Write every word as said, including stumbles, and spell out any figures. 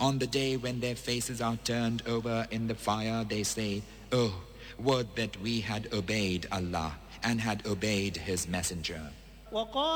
On the day when their faces are turned over in the fire, they say, "Oh, would that we had obeyed Allah and had obeyed His Messenger."